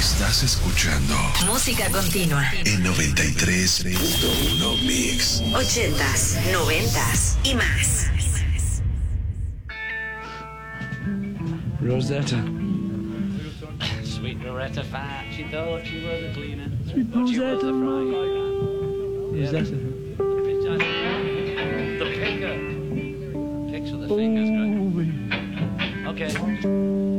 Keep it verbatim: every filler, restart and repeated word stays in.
Estás escuchando Música continua en noventa y tres punto uno Mix. Ochentas, noventas y más. Rosetta. Sweet Loretta Fat, she thought she was a cleaner. Sweet But she was a Rosetta. fry. Rosetta. The picker. Picks with the fingers, great. Okay.